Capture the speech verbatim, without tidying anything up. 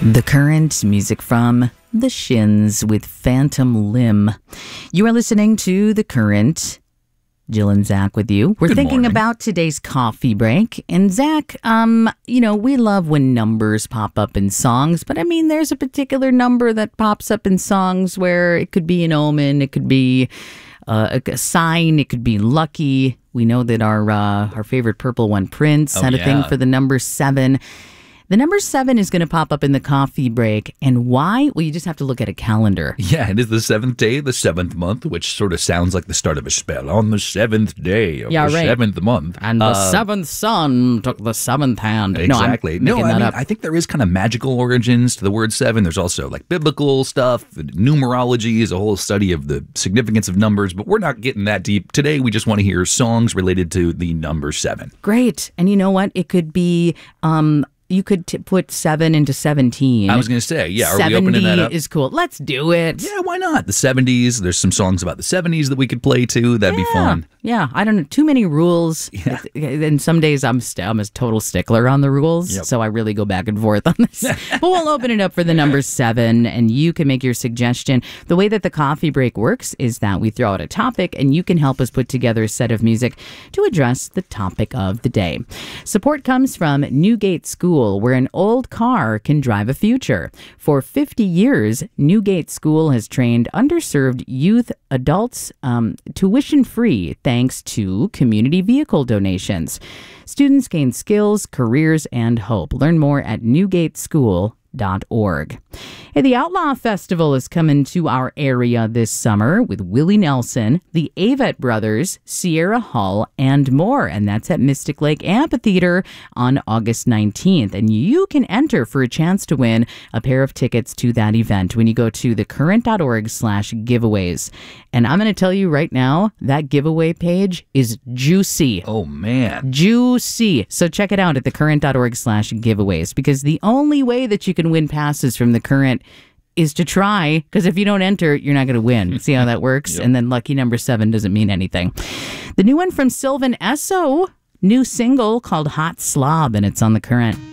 The Current, music from The Shins with Phantom Limb. You are listening to The Current. Jill and Zach with you. We're Good thinking morning. about today's coffee break. And Zach, um, you know, we love when numbers pop up in songs, but I mean, there's a particular number that pops up in songs where it could be an omen, it could be uh, a, a sign, it could be lucky. We know that our uh, our favorite purple one, Prince, Oh, had a yeah. thing for the number seven. The number seven is going to pop up in the coffee break. And why? Well, you just have to look at a calendar. Yeah, it is the seventh day of the seventh month, which sort of sounds like the start of a spell. On the seventh day of Yeah, the right. seventh month. And the Uh, seventh son took the seventh hand. Exactly. No, I'm making I that mean, up. I think there is kind of magical origins to the word seven. There's also like biblical stuff. Numerology is a whole study of the significance of numbers, but we're not getting that deep. Today, we just want to hear songs related to the number seven. Great. And you know what? It could be, um, you could t- put seven into seventeen. I was going to say, yeah, are we seventy opening that up? is cool. Let's do it. Yeah, why not? The seventies. There's some songs about the seventies that we could play too. That'd be fun. Yeah, I don't know. Too many rules. Yeah. And some days I'm, st- I'm a total stickler on the rules. Yep. So I really go back and forth on this. But we'll open it up for the number seven, and you can make your suggestion. The way that the coffee break works is that we throw out a topic, and you can help us put together a set of music to address the topic of the day. Support comes from Newgate School, where an old car can drive a future. For fifty years, Newgate School has trained underserved youth, adults, um, tuition-free thanks to community vehicle donations. Students gain skills, careers, and hope. Learn more at newgate school dot org. Hey, the Outlaw Festival is coming to our area this summer with Willie Nelson, the Avett Brothers, Sierra Hull, and more. And that's at Mystic Lake Amphitheater on August nineteenth. And you can enter for a chance to win a pair of tickets to that event when you go to thecurrent.org slash giveaways. And I'm going to tell you right now, that giveaway page is juicy. Oh, man. Juicy. So check it out at thecurrent.org slash giveaways, because the only way that you can win passes from The Current is to try, because if you don't enter, you're not going to win. See how that works? Yep. And then lucky number seven doesn't mean anything. The new one from Sylvan Esso, new single called Hot Slob, and it's on The Current.